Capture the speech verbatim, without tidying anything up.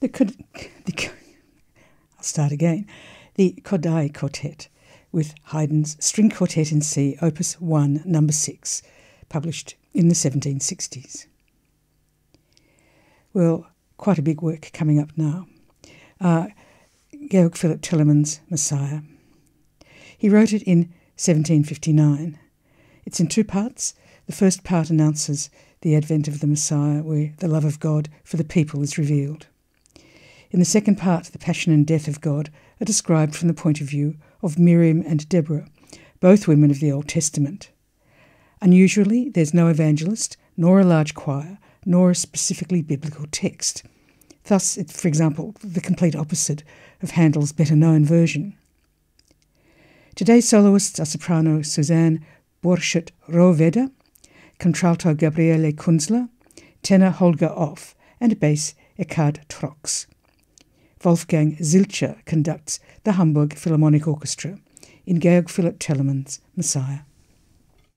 The, the I'll start again. The Kodály Quartet, with Haydn's String Quartet in C, Opus one, number six, published in the seventeen sixties. Well, quite a big work coming up now. Uh, Georg Philipp Telemann's Messiah. He wrote it in seventeen fifty-nine. It's in two parts. The first part announces the advent of the Messiah, where the love of God for the people is revealed. In the second part, the passion and death of God are described from the point of view of Miriam and Deborah, both women of the Old Testament. Unusually, there's no evangelist, nor a large choir, nor a specifically biblical text. Thus, it's, for example, the complete opposite of Handel's better-known version. Today's soloists are soprano Suzanne Borchert-Rohwedder, contralto Gabriele Kunzler, tenor Holger Off, and bass Eckhard Trox. Wolfgang Zilcher conducts the Hamburg Philharmonic Orchestra in Georg Philipp Telemann's Messiah.